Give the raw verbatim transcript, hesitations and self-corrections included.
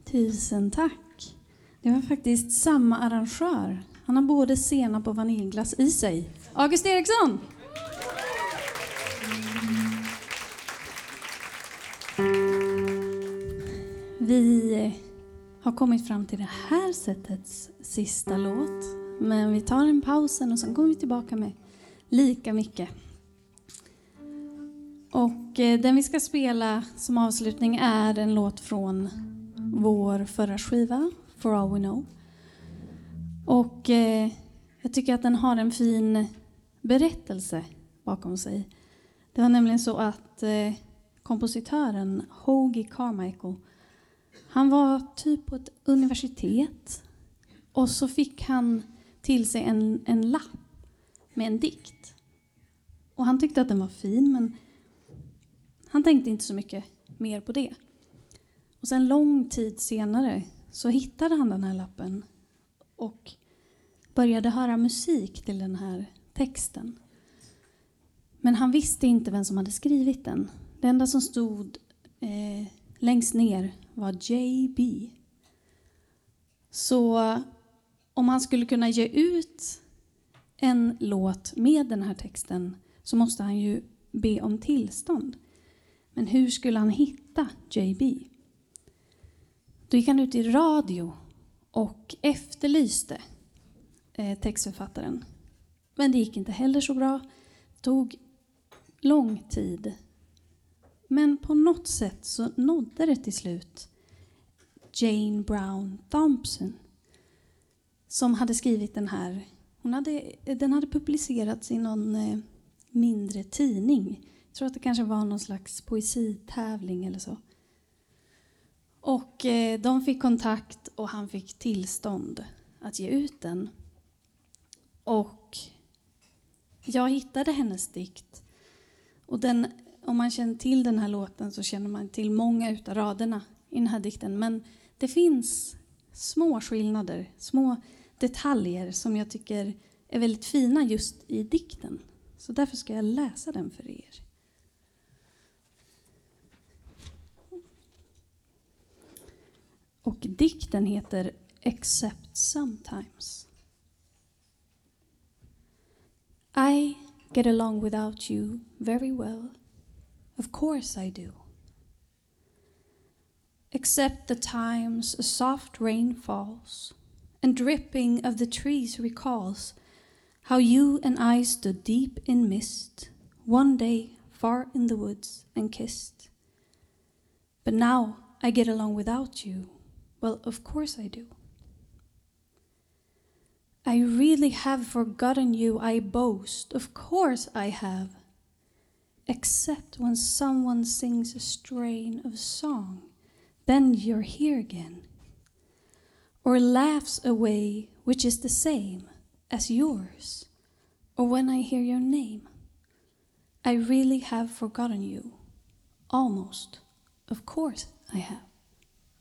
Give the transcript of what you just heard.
Tusen tack. Det var faktiskt samma arrangör. Han har både senap och vaniljglass i sig. August Eriksson! Vi har kommit fram till det här sättets sista låt. Men vi tar en pausen och sen kommer vi tillbaka med lika mycket. Och eh, den vi ska spela som avslutning är en låt från vår förra skiva, For All We Know. Och eh, jag tycker att den har en fin berättelse bakom sig. Det var nämligen så att eh, kompositören Hoagy Carmichael, han var typ på ett universitet och så fick han till sig en, en lapp med en dikt. Och han tyckte att den var fin, men han tänkte inte så mycket mer på det. Och sen lång tid senare så hittade han den här lappen och började höra musik till den här texten. Men han visste inte vem som hade skrivit den. Det enda som stod eh, längst ner var J B. Så om han skulle kunna ge ut en låt med den här texten så måste han ju be om tillstånd. Men hur skulle han hitta J B? Då gick han ut i radio och efterlyste eh, textförfattaren. Men det gick inte heller så bra. Det tog lång tid. Men på något sätt så nådde det till slut Jane Brown Thompson, som hade skrivit den här. Hon hade, den hade publicerats i någon eh, mindre tidning. Jag tror att det kanske var någon slags poesitävling eller så. Och eh, de fick kontakt och han fick tillstånd att ge ut den. Och jag hittade hennes dikt. Och den, om man känner till den här låten så känner man till många utav raderna i den här dikten. Men det finns små skillnader, små detaljer som jag tycker är väldigt fina just i dikten. Så därför ska jag läsa den för er. Och dikten heter Except Sometimes. I get along without you very well. Of course I do. Except the times a soft rain falls and dripping of the trees recalls how you and I stood deep in mist one day far in the woods and kissed. But now I get along without you. Well, of course I do. I really have forgotten you, I boast. Of course I have. Except when someone sings a strain of song, then you're here again. Or laughs away, which is the same as yours. Or when I hear your name. I really have forgotten you. Almost. Of course I have.